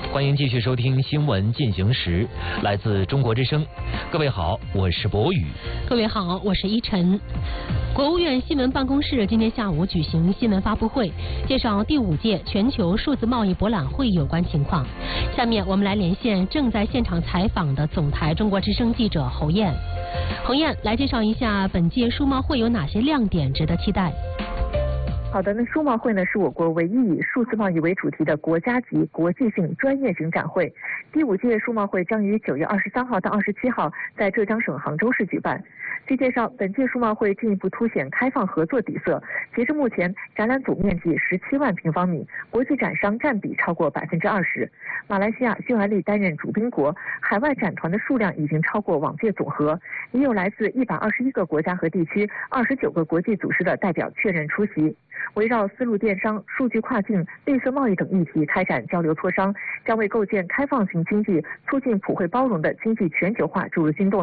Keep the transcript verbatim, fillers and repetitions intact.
欢迎继续收听新闻进行时，来自中国之声。各位好，我是博宇。 各位好，我是依晨。国务院新闻办公室今天下午举行新闻发布会，介绍第五届全球数字贸易博览会有关情况。下面我们来连线正在现场采访的总台中国之声记者侯燕。侯燕来介绍一下本届数贸会有哪些亮点值得期待。 好的，那数贸会呢是我国唯一以数字贸易为主题的国家级国际性专业型展会。第五届数贸会将于九月二十三号到二十七号在浙江省杭州市举办。据介绍，本届数贸会进一步凸显开放合作底色。截至目前，展览总面积十七万平方米，国际展商占比超过百分之二十。马来西亚、匈牙利担任主宾国，海外展团的数量已经超过往届总和，也有来自一百二十一个国家和地区、二十九个国际组织的代表确认出席。围绕丝路电商、数据跨境、绿色贸易等议题开展交流磋商，将为构建开放型经济、促进普惠包容的经济全球化注入新动。